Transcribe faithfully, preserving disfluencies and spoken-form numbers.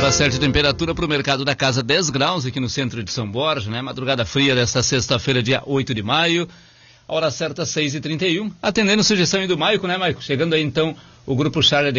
Hora certa de temperatura para o mercado da casa, dez graus aqui no centro de São Borja, né? Madrugada fria desta sexta-feira, dia oito de maio. A hora certa, seis e trinta e um. Atendendo sugestão aí do Maico, né, Maico? Chegando aí então o Grupo Charlie